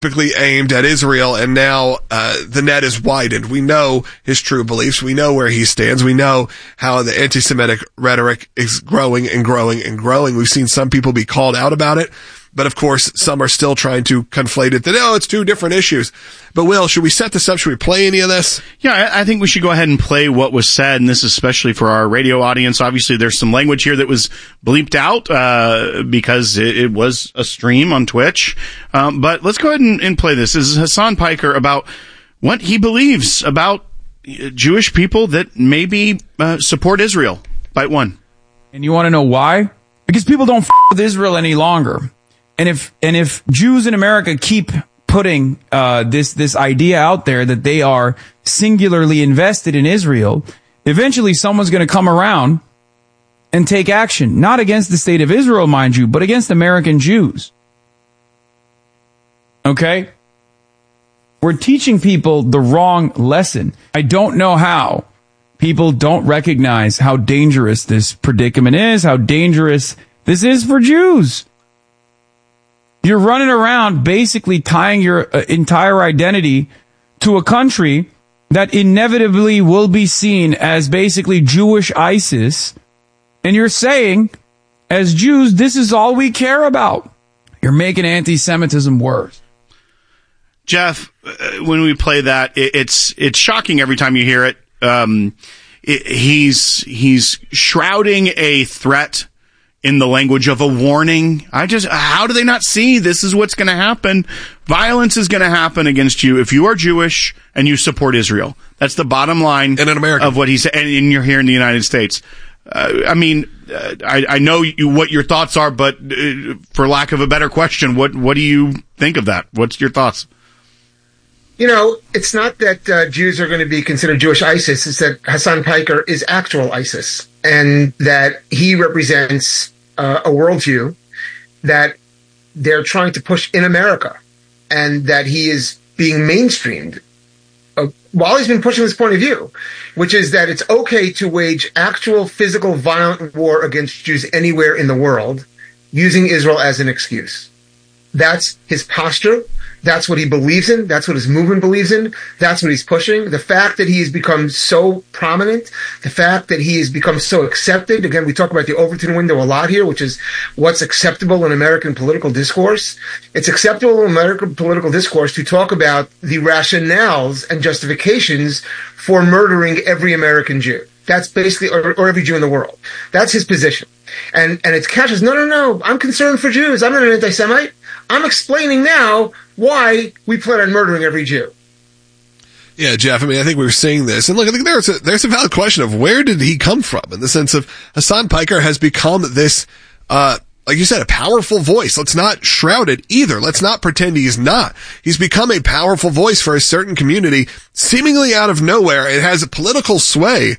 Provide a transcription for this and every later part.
typically aimed at Israel, and now the net is widened. We know his true beliefs. We know where he stands. We know how the anti-Semitic rhetoric is growing and growing and growing. We've seen some people be called out about it, but of course, some are still trying to conflate it that, it's two different issues. But Will, should we set this up? Should we play any of this? Yeah, I think we should go ahead and play what was said, and this is especially for our radio audience. Obviously, there's some language here that was bleeped out because it was a stream on Twitch. But let's go ahead and play this. This is Hasan Piker about what he believes about Jewish people that maybe support Israel. Bite one. And you want to know why? Because people don't with Israel any longer. And if Jews in America keep putting this idea out there that they are singularly invested in Israel, eventually someone's going to come around and take action, not against the state of Israel, mind you, but against American Jews. Okay? We're teaching people the wrong lesson. I don't know how people don't recognize how dangerous this predicament is, how dangerous this is for Jews. You're running around basically tying your entire identity to a country that inevitably will be seen as basically Jewish ISIS. And you're saying, as Jews, this is all we care about. You're making anti-Semitism worse. Jeff, when we play that, it's shocking every time you hear it. He's shrouding a threat in the language of a warning. How do they not see this is what's going to happen? Violence is going to happen against you if you are Jewish and you support Israel. That's the bottom line in America of what he said. And you're here in the United States. I know what your thoughts are, but for lack of a better question, what do you think of that? What's your thoughts? It's not that Jews are going to be considered Jewish ISIS. It's that Hasan Piker is actual ISIS, and that he represents a worldview that they're trying to push in America, and that he is being mainstreamed while he's been pushing this point of view, which is that it's okay to wage actual physical violent war against Jews anywhere in the world, using Israel as an excuse. That's his posture. That's what he believes in. That's what his movement believes in. That's what he's pushing. The fact that he has become so prominent, the fact that he has become so accepted. Again, we talk about the Overton window a lot here, which is what's acceptable in American political discourse. It's acceptable in American political discourse to talk about the rationales and justifications for murdering every American Jew. That's basically, or every Jew in the world. That's his position. And it's Cash no, I'm concerned for Jews. I'm not an anti-Semite. I'm explaining now why we plan on murdering every Jew. Yeah, Jeff, I think we were seeing this. And look, I think there's a valid question of where did he come from, in the sense of Hasan Piker has become this, like you said, a powerful voice. Let's not shroud it either. Let's not pretend he's not. He's become a powerful voice for a certain community, seemingly out of nowhere. It has a political sway.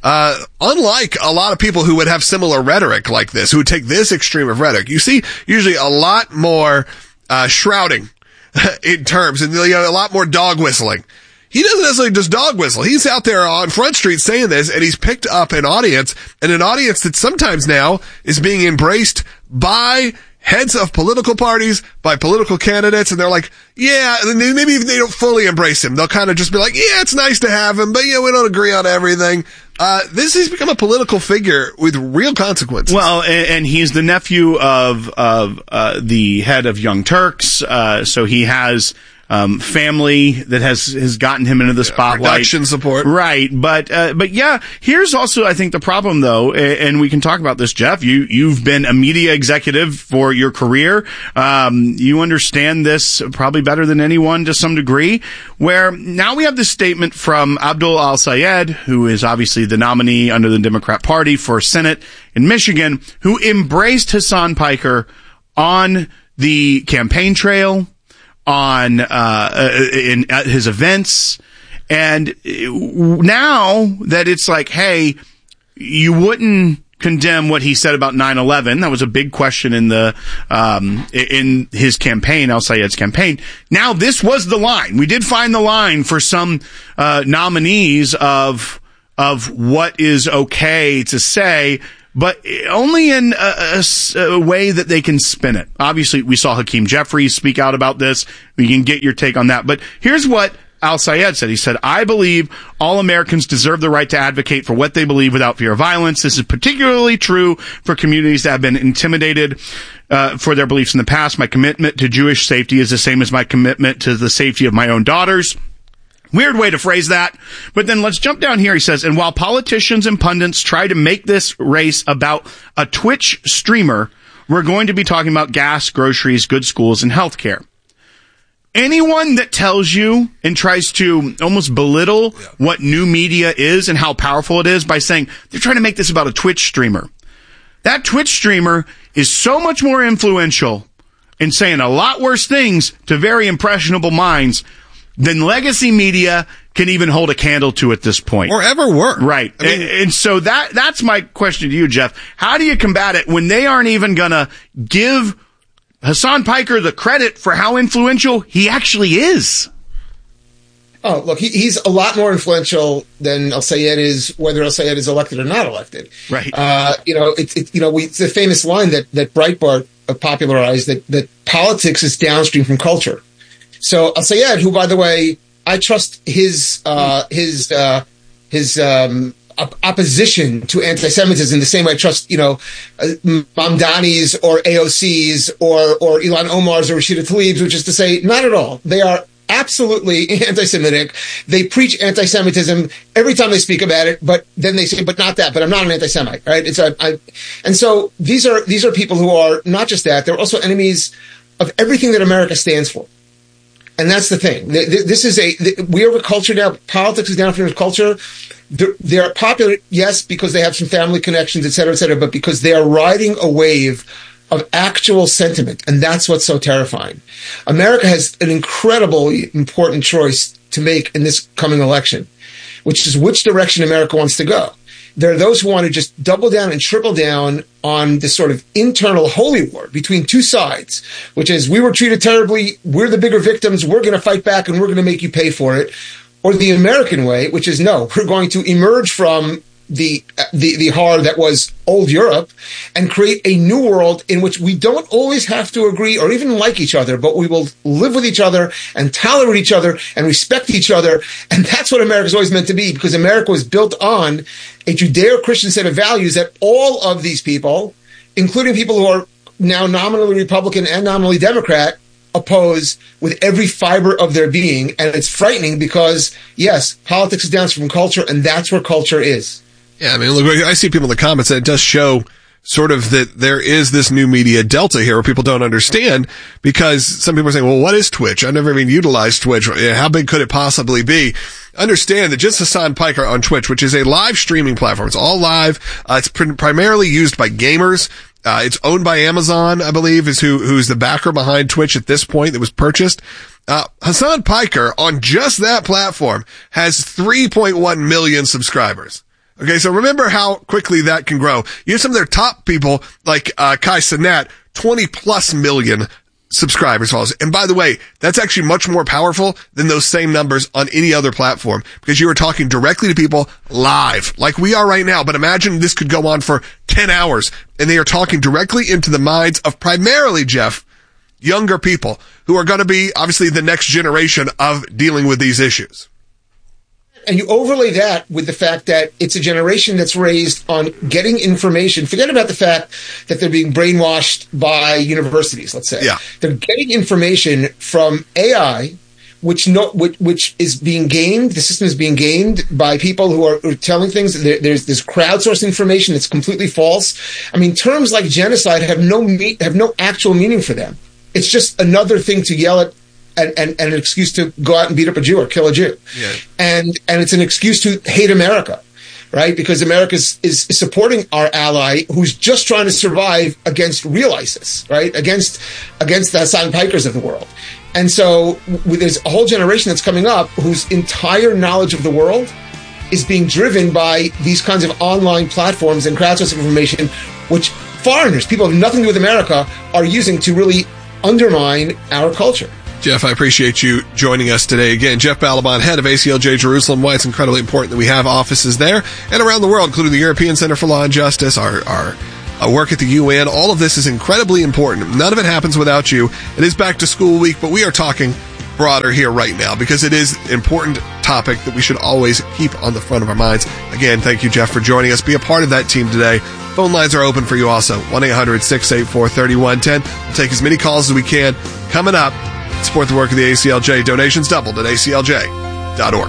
Unlike a lot of people who would have similar rhetoric like this, who would take this extreme of rhetoric, you see usually a lot more shrouding in terms, and a lot more dog whistling. He doesn't necessarily just dog whistle. He's out there on Front Street saying this, and he's picked up an audience, and an audience that sometimes now is being embraced by heads of political parties, by political candidates, and they're like, yeah, maybe they don't fully embrace him. They'll kind of just be like, yeah, it's nice to have him, but we don't agree on everything. This has become a political figure with real consequences. Well, and he's the nephew of the head of Young Turks, so he has family that has gotten him into the spotlight. Production support. Right. But yeah, here's also, I think, the problem though, and we can talk about this, Jeff. You've been a media executive for your career. You understand this probably better than anyone to some degree, where now we have this statement from Abdul Al-Sayed, who is obviously the nominee under the Democrat Party for Senate in Michigan, who embraced Hasan Piker on the campaign trail, at his events, and now that it's like, hey, you wouldn't condemn what he said about 9/11. That was a big question in in his campaign, Al-Sayed's campaign. Now this was the line. We did find the line for some nominees of what is okay to say. but only in a way that they can spin it. Obviously, we saw Hakeem Jeffries speak out about this. We can get your take on that. But here's what Al-Sayed said. He said, I believe all Americans deserve the right to advocate for what they believe without fear of violence. This is particularly true for communities that have been intimidated for their beliefs in the past. My commitment to Jewish safety is the same as my commitment to the safety of my own daughters. Weird way to phrase that. But then let's jump down here. He says, and while politicians and pundits try to make this race about a Twitch streamer, we're going to be talking about gas, groceries, good schools, and healthcare. Anyone that tells you and tries to almost belittle what new media is and how powerful it is by saying they're trying to make this about a Twitch streamer, that Twitch streamer is so much more influential and saying a lot worse things to very impressionable minds than legacy media can even hold a candle to at this point. Or ever were. Right. I mean, and so that's my question to you, Jeff. How do you combat it when they aren't even going to give Hasan Piker the credit for how influential he actually is? Oh, look, he's a lot more influential than Al-Sayed is, whether Al-Sayed is elected or not elected. Right. It's a famous line that Breitbart popularized that politics is downstream from culture. So Al-Sayed, who, by the way, I trust his opposition to anti-Semitism the same way I trust, Mamdani's or AOC's or Ilhan Omar's or Rashida Tlaib's, which is to say, not at all. They are absolutely anti-Semitic. They preach anti-Semitism every time they speak about it, but then they say, but not that, but I'm not an anti-Semite, right? And so these are people who are not just that, they're also enemies of everything that America stands for. And that's the thing. We are a culture now. Politics is down from culture. They're popular, yes, because they have some family connections, et cetera, but because they are riding a wave of actual sentiment. And that's what's so terrifying. America has an incredibly important choice to make in this coming election, which is which direction America wants to go. There are those who want to just double down and triple down on this sort of internal holy war between two sides, which is we were treated terribly, we're the bigger victims, we're going to fight back and we're going to make you pay for it. Or the American way, which is no, we're going to emerge from the horror that was old Europe and create a new world in which we don't always have to agree or even like each other, but we will live with each other and tolerate each other and respect each other. And that's what America's always meant to be, because America was built on a Judeo-Christian set of values that all of these people, including people who are now nominally Republican and nominally Democrat, oppose with every fiber of their being. And it's frightening because, yes, politics is downstream from culture, and that's where culture is. Yeah, I mean, look, I see people in the comments that it does show sort of that there is this new media delta here where people don't understand, because some people are saying, well, what is Twitch? I've never even utilized Twitch. How big could it possibly be? Understand that just Hasan Piker on Twitch, which is a live streaming platform. It's all live. It's primarily used by gamers. It's owned by Amazon, I believe, is who's the backer behind Twitch at this point that was purchased. Hasan Piker on just that platform has 3.1 million subscribers. Okay, so remember how quickly that can grow. You have some of their top people, like Kai Cenat, 20 plus million subscribers followers. And by the way, that's actually much more powerful than those same numbers on any other platform, because you are talking directly to people live, like we are right now. But imagine this could go on for 10 hours, and they are talking directly into the minds of primarily, Jeff, younger people who are going to be obviously the next generation of dealing with these issues. And you overlay that with the fact that it's a generation that's raised on getting information. Forget about the fact that they're being brainwashed by universities, let's say. Yeah. They're getting information from AI, which is being gamed. The system is being gamed by people who are telling things. There's this crowdsourced information that's completely false. I mean, terms like genocide have no actual meaning for them. It's just another thing to yell at. And an excuse to go out and beat up a Jew or kill a Jew. Yeah. And it's an excuse to hate America, right? Because America is supporting our ally who's just trying to survive against real ISIS, right? Against the Hasan Pikers of the world. And so there's a whole generation that's coming up whose entire knowledge of the world is being driven by these kinds of online platforms and crowdsourcing information, which foreigners, people who have nothing to do with America, are using to really undermine our culture. Jeff, I appreciate you joining us today. Again, Jeff Balaban, head of ACLJ Jerusalem. Why it's incredibly important that we have offices there and around the world, including the European Center for Law and Justice, our work at the UN. All of this is incredibly important. None of it happens without you. It is back to school week, but we are talking broader here right now because it is an important topic that we should always keep on the front of our minds. Again, thank you, Jeff, for joining us. Be a part of that team today. Phone lines are open for you also. 1-800-684-3110. We'll take as many calls as we can. Coming up, support the work of the ACLJ. Donations doubled at aclj.org.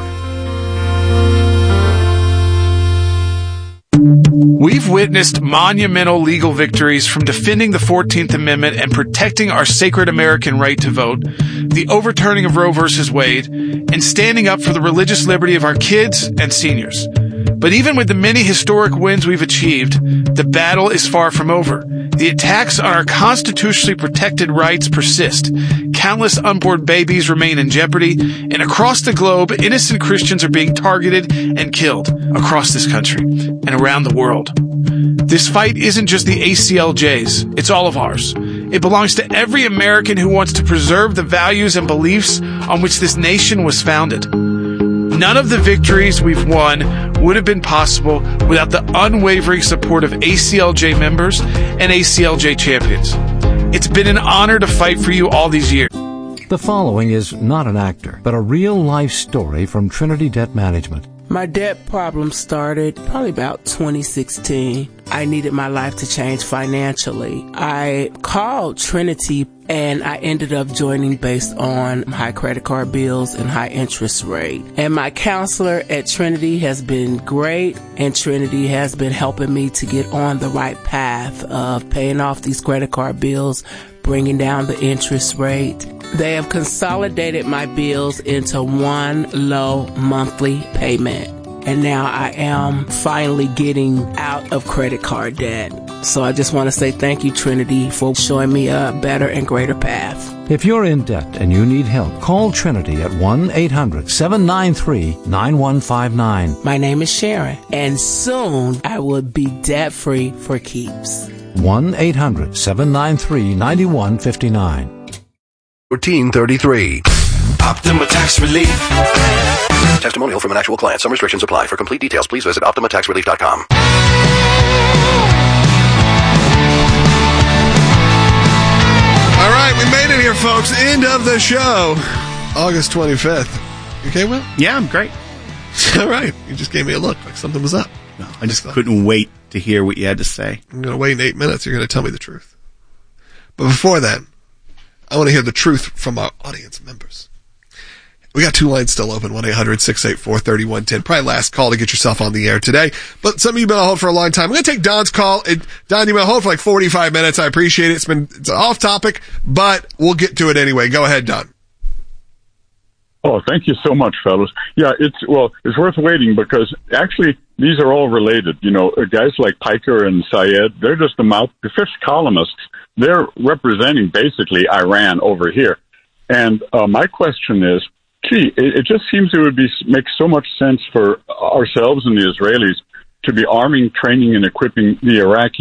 We've witnessed monumental legal victories from defending the 14th Amendment and protecting our sacred American right to vote, the overturning of Roe v. Wade, and standing up for the religious liberty of our kids and seniors. But even with the many historic wins we've achieved, the battle is far from over. The attacks on our constitutionally protected rights persist. Countless unborn babies remain in jeopardy, and across the globe, innocent Christians are being targeted and killed across this country and around the world. This fight isn't just the ACLJ's, it's all of ours. It belongs to every American who wants to preserve the values and beliefs on which this nation was founded. None of the victories we've won would have been possible without the unwavering support of ACLJ members and ACLJ champions. It's been an honor to fight for you all these years. The following is not an actor, but a real-life story from Trinity Debt Management. My debt problem started probably about 2016. I needed my life to change financially. I called Trinity and I ended up joining based on high credit card bills and high interest rate. And my counselor at Trinity has been great, and Trinity has been helping me to get on the right path of paying off these credit card bills, bringing down the interest rate. They have consolidated my bills into one low monthly payment. And now I am finally getting out of credit card debt. So I just want to say thank you, Trinity, for showing me a better and greater path. If you're in debt and you need help, call Trinity at 1-800-793-9159. My name is Sharon, and soon I will be debt-free for keeps. 1-800-793-9159. 1433. Optima Tax Relief. Testimonial from an actual client. Some restrictions apply. For complete details, please visit OptimaTaxRelief.com. All right, we made it here, folks. End of the show. August 25th. You okay, Will? Yeah, I'm great. All right. You just gave me a look like something was up. No, I just couldn't wait to hear what you had to say. I'm going to wait in 8 minutes. You're going to tell me the truth. But before that, I want to hear the truth from our audience members. We got two lines still open, 1-800-684-3110. Probably last call to get yourself on the air today. But some of you have been on hold for a long time. I'm going to take Don's call. Don, you've been on hold for like 45 minutes. I appreciate it. It's off topic, but we'll get to it anyway. Go ahead, Don. Oh, thank you so much, fellas. Yeah, it's worth waiting because actually these are all related. You know, guys like Piker and Syed, they're just the fifth columnists. They're representing basically Iran over here. And my question is, it just seems it would make so much sense for ourselves and the Israelis to be arming, training, and equipping the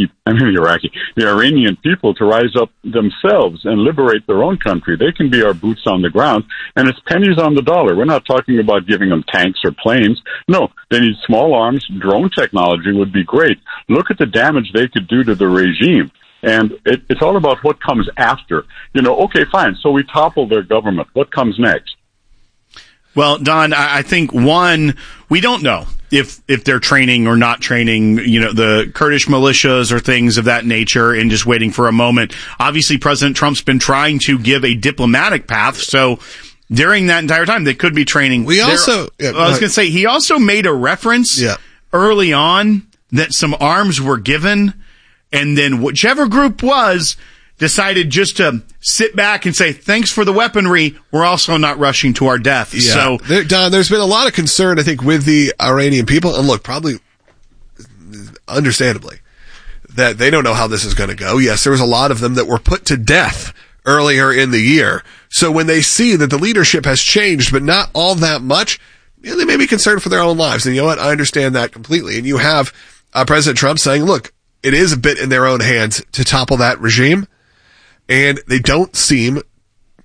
Iranian people to rise up themselves and liberate their own country. They can be our boots on the ground, and it's pennies on the dollar. We're not talking about giving them tanks or planes. No, they need small arms. Drone technology would be great. Look at the damage they could do to the regime. And it's all about what comes after. You know, okay, fine. So we topple their government. What comes next? Well, Don, I think one, we don't know if they're training or not training, you know, the Kurdish militias or things of that nature and just waiting for a moment. Obviously, President Trump's been trying to give a diplomatic path. So during that entire time, they could be training. I was going to say, he also made a reference early on that some arms were given, and then whichever group decided just to sit back and say, thanks for the weaponry. We're also not rushing to our death. Yeah. So, Don, there's been a lot of concern, I think, with the Iranian people. And look, probably understandably, that they don't know how this is going to go. Yes, there was a lot of them that were put to death earlier in the year. So when they see that the leadership has changed, but not all that much, they may be concerned for their own lives. And you know what? I understand that completely. And you have President Trump saying, look, it is a bit in their own hands to topple that regime. And they don't seem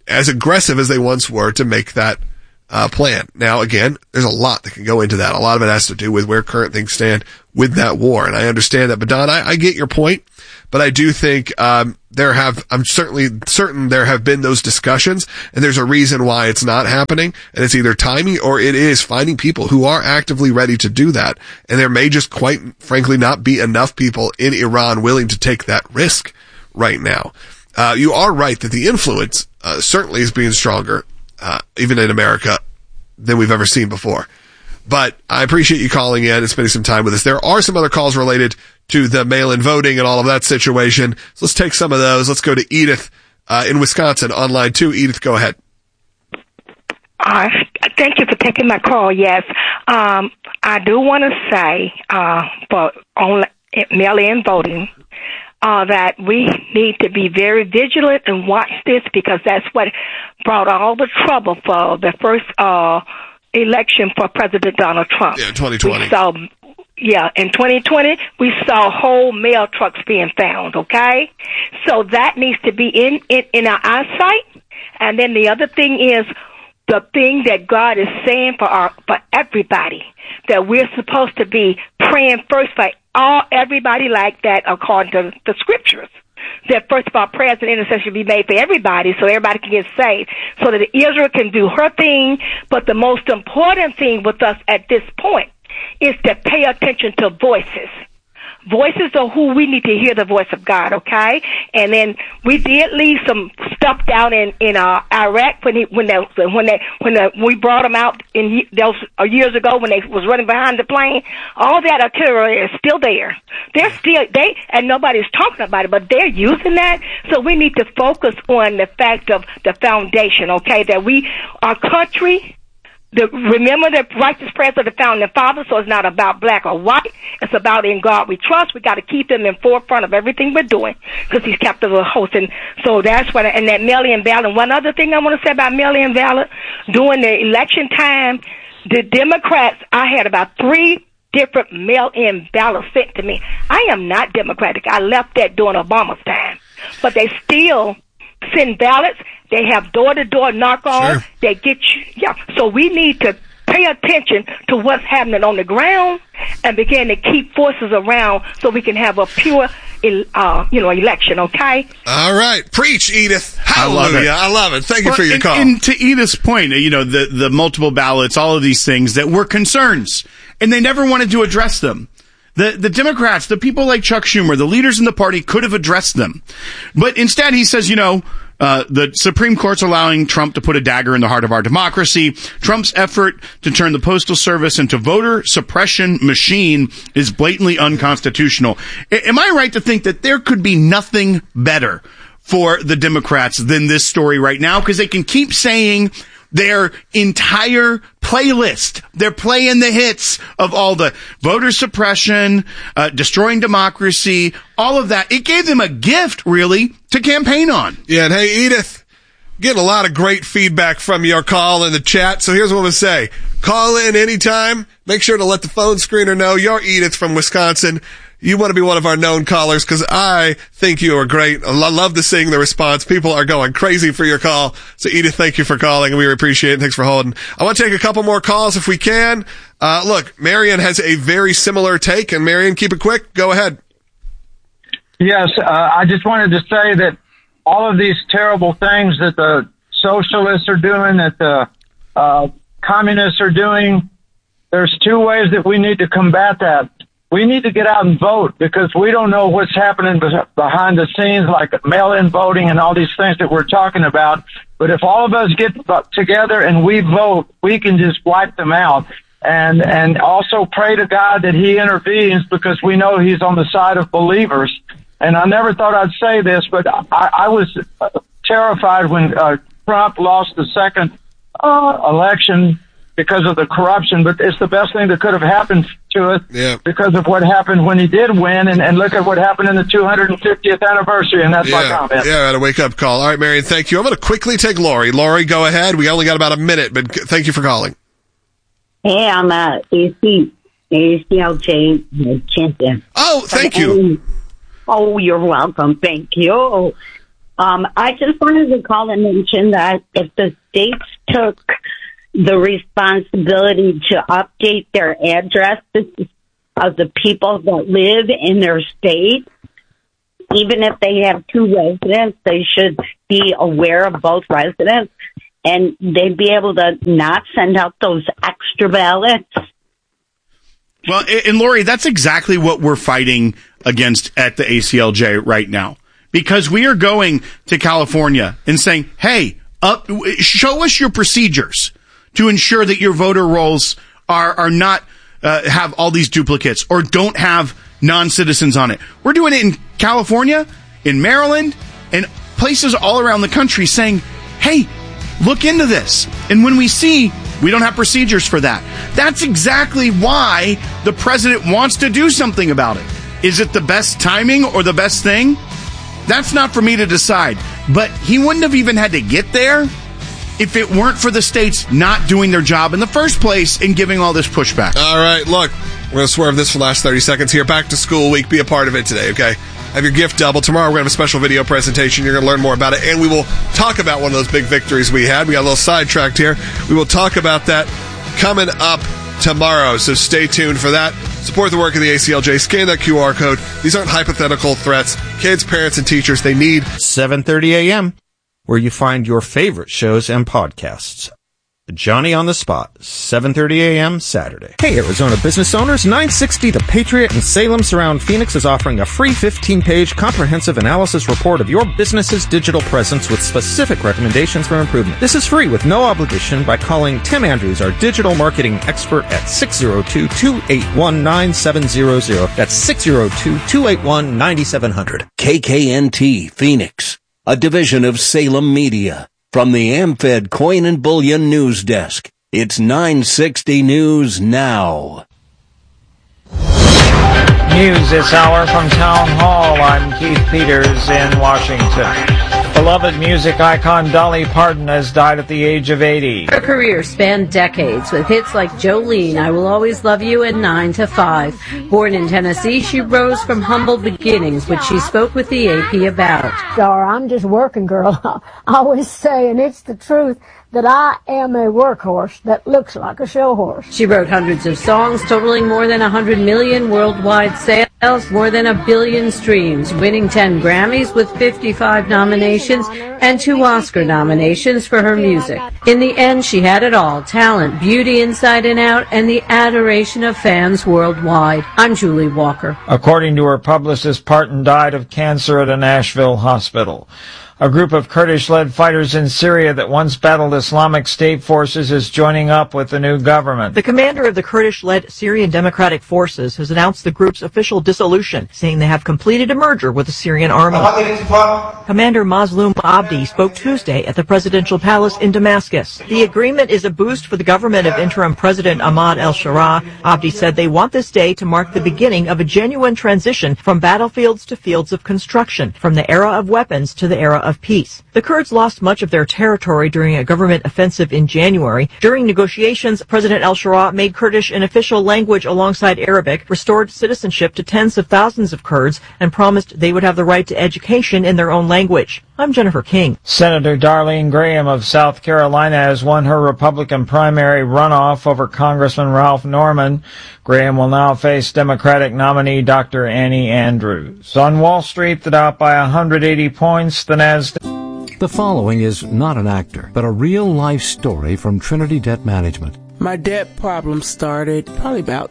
as aggressive as they once were to make that plan. Now, again, there's a lot that can go into that. A lot of it has to do with where current things stand with that war. And I understand that. But Don, I get your point. But I do think, I'm certainly certain there have been those discussions, and there's a reason why it's not happening. And it's either timing or it is finding people who are actively ready to do that. And there may just quite frankly not be enough people in Iran willing to take that risk right now. You are right that the influence, certainly is being stronger, even in America than we've ever seen before. But I appreciate you calling in and spending some time with us. There are some other calls related to the mail-in voting and all of that situation. So let's take some of those. Let's go to Edith in Wisconsin on line 2. Edith, go ahead. Thank you for taking my call. Yes, I do want to say for mail-in voting that we need to be very vigilant and watch this, because that's what brought all the trouble for the first election for President Donald Trump. Yeah, 2020. In 2020, we saw whole mail trucks being found, okay? So that needs to be in our eyesight. And then the other thing is the thing that God is saying for everybody, that we're supposed to be praying first for everybody like that according to the scriptures. That first of all, prayers and intercession be made for everybody so everybody can get saved, so that Israel can do her thing. But the most important thing with us at this point is to pay attention to voices. Voices are who we need to hear the voice of God, okay? And then we did leave some stuff down in Iraq when we brought them out those years ago when they was running behind the plane. All that artillery is still there. And nobody's talking about it, but they're using that. So we need to focus on the fact of the foundation, okay? That our country. Remember the righteous prayers of the founding fathers, so it's not about black or white. It's about in God we trust. We got to keep them in forefront of everything we're doing, because he's captain of the host. And so that's what, and that mail-in ballot. One other thing I want to say about mail-in ballot, during the election time, the Democrats, I had about 3 different mail-in ballots sent to me. I am not Democratic. I left that during Obama's time. But they still send ballots. They have door-to-door knock-on. Sure. They get you. Yeah. So we need to pay attention to what's happening on the ground and begin to keep forces around so we can have a pure, election. Okay. All right. Preach, Edith. Hallelujah. I love it. Thank you for your call. And to Edith's point, the multiple ballots, all of these things that were concerns, and they never wanted to address them. The Democrats, the people like Chuck Schumer, the leaders in the party could have addressed them. But instead he says, the Supreme Court's allowing Trump to put a dagger in the heart of our democracy. Trump's effort to turn the Postal Service into voter suppression machine is blatantly unconstitutional. Am I right to think that there could be nothing better for the Democrats than this story right now? Because they can keep saying their entire playlist. They're playing the hits of all the voter suppression, destroying democracy, all of that. It gave them a gift, really, to campaign on. Yeah, and hey, Edith, getting a lot of great feedback from your call in the chat. So here's what I'm going to say. Call in anytime. Make sure to let the phone screener know you're Edith from Wisconsin. You want to be one of our known callers, because I think you are great. I love to sing the response. People are going crazy for your call. So Edith, thank you for calling, and we appreciate it. Thanks for holding. I want to take a couple more calls if we can. Look, Marion has a very similar take, and Marion, keep it quick. Go ahead. Yes, I just wanted to say that all of these terrible things that the socialists are doing, that the communists are doing, there's 2 ways that we need to combat that. We need to get out and vote, because we don't know what's happening behind the scenes, like mail-in voting and all these things that we're talking about. But if all of us get together and we vote, we can just wipe them out. And also pray to God that he intervenes, because we know he's on the side of believers. And I never thought I'd say this, but I was terrified when Trump lost the second election because of the corruption, but it's the best thing that could have happened to us because of what happened when he did win, and look at what happened in the 250th anniversary, and that's my comment. Yeah, I had a wake-up call. All right, Marion, thank you. I'm going to quickly take Lori. Lori, go ahead. We only got about a minute, but thank you for calling. Hey, I'm ACLJ champion. Oh, thank you. Oh, you're welcome. Thank you. I just wanted to call and mention that if the states took the responsibility to update their addresses of the people that live in their state, even if they have two residents, they should be aware of both residents, and they'd be able to not send out those extra ballots. Well, and Lori, that's exactly what we're fighting against at the ACLJ right now. Because we are going to California and saying, hey, show us your procedures to ensure that your voter rolls are not have all these duplicates or don't have non-citizens on it. We're doing it in California, in Maryland, and places all around the country saying, hey, look into this. And when we see we don't have procedures for that, that's exactly why the president wants to do something about it. Is it the best timing or the best thing? That's not for me to decide. But he wouldn't have even had to get there if it weren't for the states not doing their job in the first place and giving all this pushback. All right, look, we're going to swerve this for the last 30 seconds here. Back to school week. Be a part of it today, okay? Have your gift double. Tomorrow we're going to have a special video presentation. You're going to learn more about it, and we will talk about one of those big victories we had. We got a little sidetracked here. We will talk about that coming up tomorrow, so stay tuned for that. Support the work of the ACLJ. Scan that QR code. These aren't hypothetical threats. Kids, parents, and teachers, they need 7:30 a.m., where you find your favorite shows and podcasts. Johnny on the Spot, 7:30 a.m. Saturday. Hey, Arizona business owners, 960 The Patriot in Salem Surround Phoenix is offering a free 15-page comprehensive analysis report of your business's digital presence with specific recommendations for improvement. This is free with no obligation by calling Tim Andrews, our digital marketing expert, at 602-281-9700. That's 602-281-9700. KKNT Phoenix, a division of Salem Media. From the AmFed Coin and Bullion News Desk, it's 960 News Now. News this hour from Town Hall. I'm Keith Peters in Washington. Beloved music icon Dolly Parton has died at the age of 80. Her career spanned decades with hits like Jolene, I Will Always Love You, and 9 to 5. Born in Tennessee, she rose from humble beginnings, which she spoke with the AP about. Dara, I'm just working girl. I always say, and it's the truth, that I am a workhorse that looks like a show horse. She wrote hundreds of songs, totaling more than 100 million worldwide sales, more than 1 billion streams, winning 10 Grammys with 55 nominations and 2 Oscar nominations for her music. In the end, she had it all: talent, beauty inside and out, and the adoration of fans worldwide. I'm Julie Walker. According to her publicist, Parton died of cancer at a Nashville hospital. A group of Kurdish-led fighters in Syria that once battled Islamic State forces is joining up with the new government. The commander of the Kurdish-led Syrian Democratic Forces has announced the group's official dissolution, saying they have completed a merger with the Syrian army. Commander Mazloum Abdi spoke Tuesday at the presidential palace in Damascus. The agreement is a boost for the government of interim President Ahmad el-Sharaa. Abdi said they want this day to mark the beginning of a genuine transition from battlefields to fields of construction, from the era of weapons to the era of peace. The Kurds lost much of their territory during a government offensive in January. During negotiations, President el-Sharaa made Kurdish an official language alongside Arabic, restored citizenship to tens of thousands of Kurds, and promised they would have the right to education in their own language. I'm Jennifer King. Senator Darlene Graham of South Carolina has won her Republican primary runoff over Congressman Ralph Norman. Graham will now face Democratic nominee Dr. Annie Andrews. On Wall Street, the Dow by 180 points, the Nasdaq. The following is not an actor, but a real-life story from Trinity Debt Management. My debt problem started probably about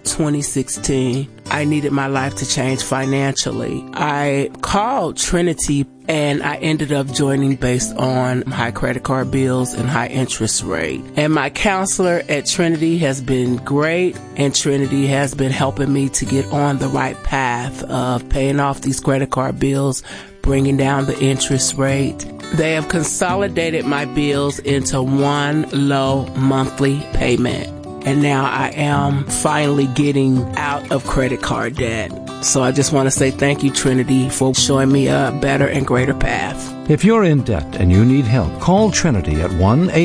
2016. I needed my life to change financially. I called Trinity and I ended up joining based on high credit card bills and high interest rate. And my counselor at Trinity has been great, and Trinity has been helping me to get on the right path of paying off these credit card bills, bringing down the interest rate. They have consolidated my bills into one low monthly payment. And now I am finally getting out of credit card debt. So I just want to say thank you, Trinity, for showing me a better and greater path. If you're in debt and you need help, call Trinity at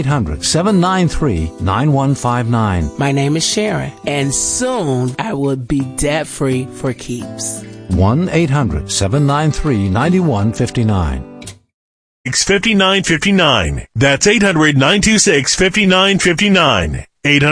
1-800-793-9159. My name is Sharon, and soon I will be debt-free for keeps. 1-800-793-9159. 5959. That's 800-926-5959.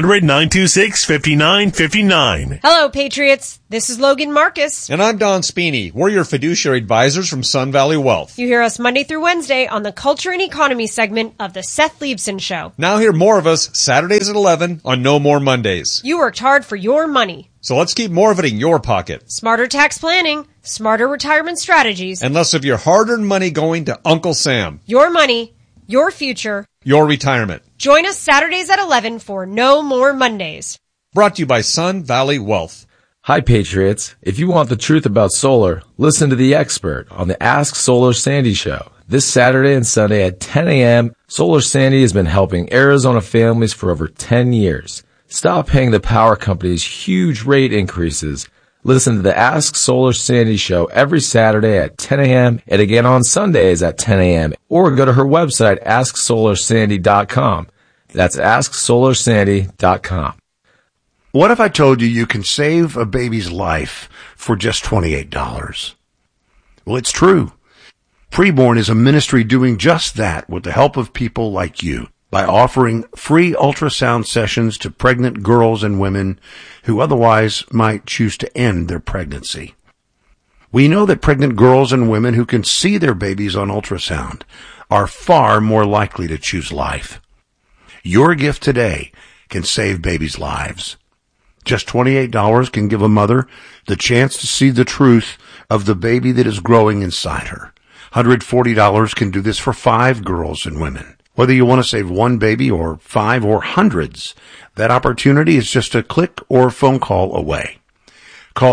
800-926-5959. Hello, Patriots. This is Logan Marcus. And I'm Don Spini. We're your fiduciary advisors from Sun Valley Wealth. You hear us Monday through Wednesday on the Culture and Economy segment of The Seth Leibson Show. Now hear more of us Saturdays at 11 on No More Mondays. You worked hard for your money. So let's keep more of it in your pocket. Smarter tax planning, smarter retirement strategies, and less of your hard-earned money going to Uncle Sam. Your money, your future, your retirement. Join us Saturdays at 11 for No More Mondays. Brought to you by Sun Valley Wealth. Hi, Patriots. If you want the truth about solar, listen to The Expert on the Ask Solar Sandy show. This Saturday and Sunday at 10 a.m., Solar Sandy has been helping Arizona families for over 10 years. Stop paying the power companies huge rate increases. Listen to the Ask Solar Sandy show every Saturday at 10 a.m. and again on Sundays at 10 a.m. Or go to her website, AskSolarSandy.com. That's AskSolarSandy.com. What if I told you you can save a baby's life for just $28? Well, it's true. Preborn is a ministry doing just that with the help of people like you, by offering free ultrasound sessions to pregnant girls and women who otherwise might choose to end their pregnancy. We know that pregnant girls and women who can see their babies on ultrasound are far more likely to choose life. Your gift today can save babies' lives. Just $28 can give a mother the chance to see the truth of the baby that is growing inside her. $140 can do this for 5 girls and women. Whether you want to save one baby or 5 or hundreds, that opportunity is just a click or phone call away. Call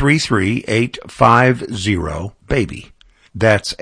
833-850-BABY. That's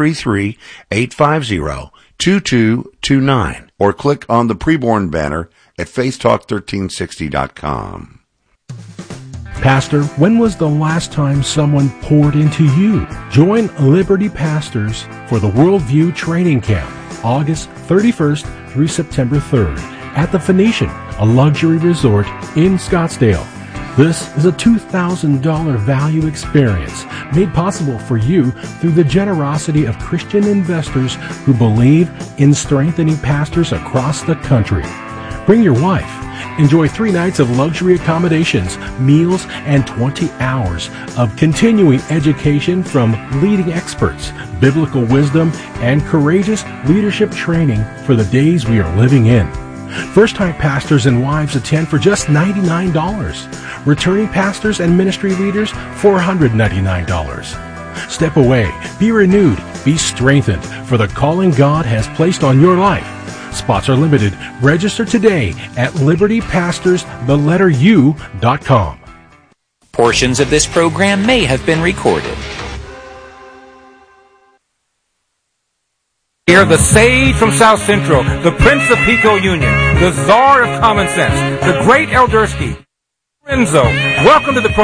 833-850-2229. Or click on the Preborn banner at faithtalk1360.com. Pastor, when was the last time someone poured into you? Join Liberty Pastors for the Worldview Training Camp, August 31st through September 3rd at the Phoenician, a luxury resort in Scottsdale. This is a $2,000 value experience made possible for you through the generosity of Christian investors who believe in strengthening pastors across the country. Bring your wife. Enjoy 3 nights of luxury accommodations, meals, and 20 hours of continuing education from leading experts, biblical wisdom, and courageous leadership training for the days we are living in. First-time pastors and wives attend for just $99. Returning pastors and ministry leaders, $499. Step away, be renewed, be strengthened for the calling God has placed on your life. Spots are limited. Register today at libertypastors.com. Portions of this program may have been recorded. Here, the sage from South Central, the Prince of Pico Union, the Czar of Common Sense, the great Eldersky, Renzo. Welcome to the program.